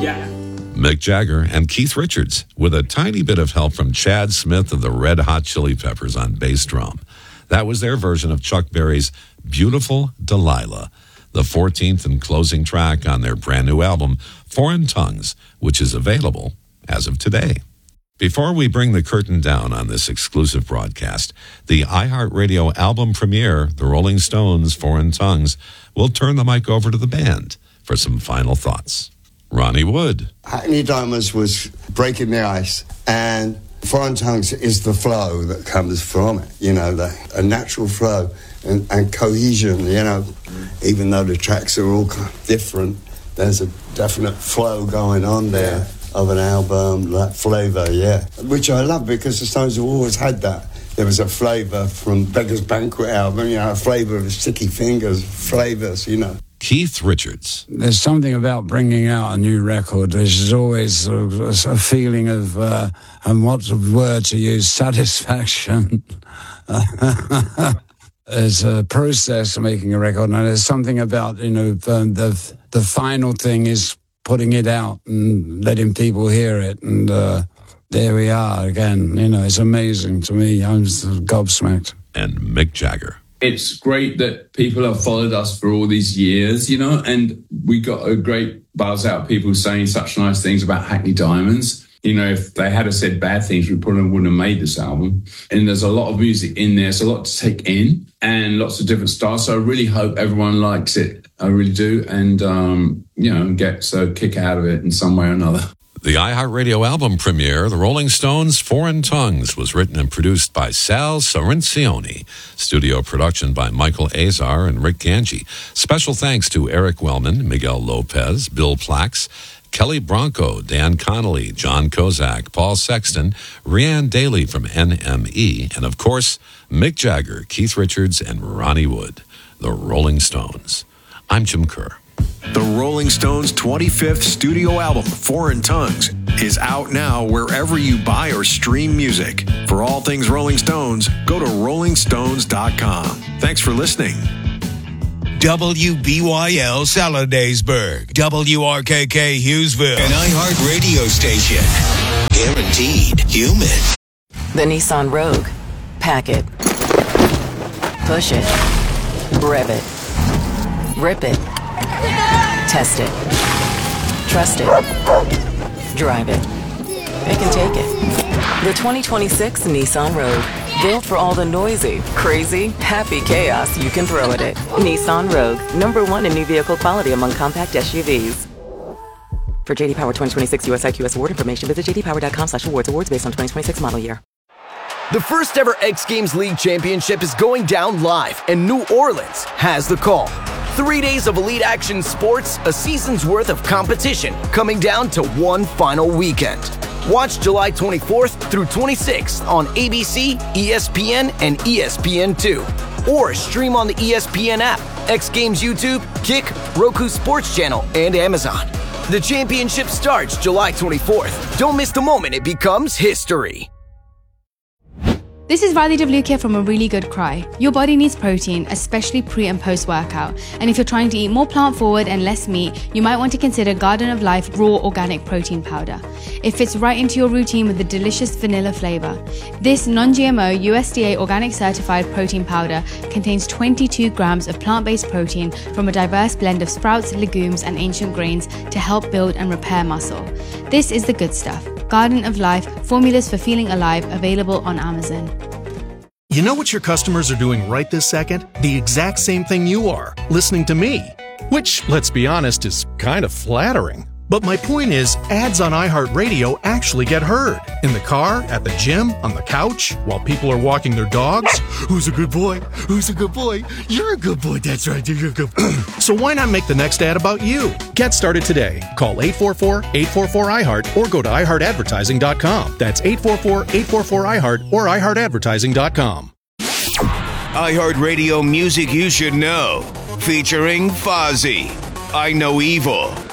Yeah. Mick Jagger and Keith Richards, with a tiny bit of help from Chad Smith of the Red Hot Chili Peppers on bass drum. That was their version of Chuck Berry's Beautiful Delilah, the 14th and closing track on their brand new album, Foreign Tongues, which is available as of today. Before we bring the curtain down on this exclusive broadcast, the iHeartRadio album premiere, The Rolling Stones' Foreign Tongues, will turn the mic over to the band for some final thoughts. Ronnie Wood. Hackney Diamonds was breaking the ice, and Foreign Tongues is the flow that comes from it, you know, a natural flow and cohesion, you know. Even though the tracks are all kind of different, there's a definite flow going on there of an album, that flavour, which I love because the Stones have always had that. There was a flavour from Beggar's Banquet album, you know, a flavour of Sticky Fingers, flavours, you know. Keith Richards. There's something about bringing out a new record. There's always a feeling of, and what's the word to use, satisfaction. There's a process of making a record, and there's something about, you know, the final thing is putting it out and letting people hear it, and there we are again. You know, it's amazing to me. I'm gobsmacked. And Mick Jagger. It's great that people have followed us for all these years, you know, and we got a great buzz out of people saying such nice things about Hackney Diamonds. You know, if they had said bad things, we probably wouldn't have made this album. And there's a lot of music in there. It's a lot to take in and lots of different styles. So I really hope everyone likes it. I really do. And, you know, gets a kick out of it in some way or another. The iHeartRadio album premiere, The Rolling Stones' Foreign Tongues, was written and produced by Sal Sorrentioni. Studio production by Michael Azar and Rick Ganji. Special thanks to Eric Wellman, Miguel Lopez, Bill Plax, Kelly Bronco, Dan Connolly, John Kozak, Paul Sexton, Rianne Daly from NME, and of course, Mick Jagger, Keith Richards, and Ronnie Wood. The Rolling Stones. I'm Jim Kerr. The Rolling Stones' 25th studio album, Foreign Tongues, is out now wherever you buy or stream music. For all things Rolling Stones, go to rollingstones.com. Thanks for listening. WBYL Saladaysburg, WRKK Hughesville, an iHeart radio station. Guaranteed human. The Nissan Rogue. Pack it. Push it. Rev it. Rip it. Test it. Trust it. Drive it. Pick and take it. The 2026 Nissan Rogue. Built for all the noisy, crazy, happy chaos you can throw at it. Nissan Rogue. #1 in new vehicle quality among compact SUVs. For JD Power 2026 US IQS award information, visit jdpower.com/awards. Awards based on 2026 model year. The first ever X Games League Championship is going down live, and New Orleans has the call. 3 days of elite action sports, a season's worth of competition, coming down to one final weekend. Watch July 24th through 26th on ABC, ESPN, and ESPN2. Or stream on the ESPN app, X Games YouTube, Kick, Roku Sports Channel, and Amazon. The championship starts July 24th. Don't miss the moment it becomes history. This is Riley WK from A Really Good Cry. Your body needs protein, especially pre and post workout. And if you're trying to eat more plant forward and less meat, you might want to consider Garden of Life Raw Organic Protein Powder. It fits right into your routine with a delicious vanilla flavor. This non-GMO USDA organic certified protein powder contains 22 grams of plant-based protein from a diverse blend of sprouts, legumes, and ancient grains to help build and repair muscle. This is the good stuff. Garden of Life, formulas for feeling alive, available on Amazon. You know what your customers are doing right this second? The exact same thing you are, listening to me. Which, let's be honest, is kind of flattering. But my point is, ads on iHeartRadio actually get heard. In the car, at the gym, on the couch, while people are walking their dogs. Who's a good boy? Who's a good boy? You're a good boy, that's right, you're a good boy. So why not make the next ad about you? Get started today. Call 844-844-iHeart or go to iHeartAdvertising.com. That's 844-844-iHeart or iHeartAdvertising.com. iHeartRadio music you should know. Featuring Fozzy, I Know Evil.